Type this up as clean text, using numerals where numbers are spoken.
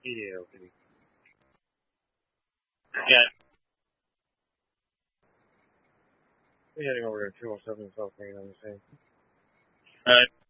Yeah, okay. Yeah. We're heading over to 207 South Main on the same. Alright.